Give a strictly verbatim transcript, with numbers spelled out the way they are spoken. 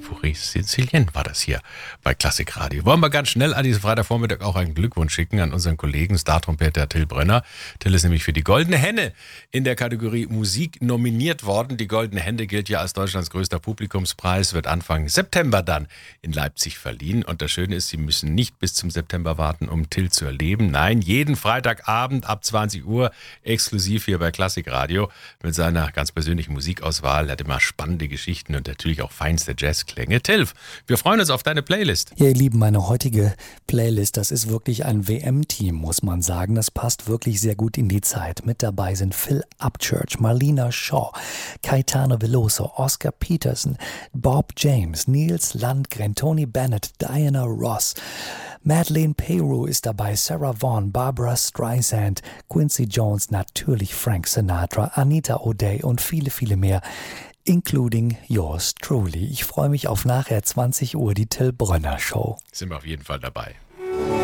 Euphorie Sizilien war das hier bei Klassik Radio. Wollen wir ganz schnell an diesem Freitagvormittag auch einen Glückwunsch schicken an unseren Kollegen Star-Trompeter Till Brönner. Till ist nämlich für die Goldene Henne in der Kategorie Musik nominiert worden. Die Goldene Henne gilt ja als Deutschlands größter Publikumspreis, wird Anfang September dann in Leipzig verliehen. Und das Schöne ist, Sie müssen nicht bis zum September warten, um Till zu erleben. Nein, jeden Freitagabend ab zwanzig Uhr exklusiv hier bei Klassik Radio mit seiner ganz persönlichen Musikauswahl. Er hat immer spannende Geschichten und natürlich auch feinste Jazzklänge. Till, wir freuen uns auf deine Playlist. Ja, ihr Lieben, meine heutige Playlist, das ist wirklich ein W M-Team, muss man sagen. Das passt wirklich sehr gut in die Zeit. Mit dabei sind Phil Upchurch, Marlena Shaw, Caetano Veloso, Oscar Peterson, Bob James, Niels Landgren, Tony Bennett, Diana Ross, Madeleine Peru ist dabei, Sarah Vaughan, Barbara Streisand, Quincy Jones, natürlich Frank Sinatra, Anita O'Day und viele, viele mehr, including yours truly. Ich freue mich auf nachher zwanzig Uhr, die Till Brönner Show. Sind wir auf jeden Fall dabei.